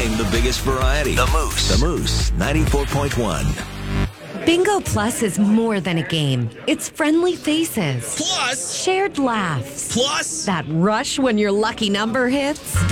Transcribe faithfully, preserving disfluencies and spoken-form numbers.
Name the biggest variety. The Moose. The Moose, ninety-four point one. Bingo Plus is more than a game. It's friendly faces. Plus. Shared laughs. Plus. That rush when your lucky number hits.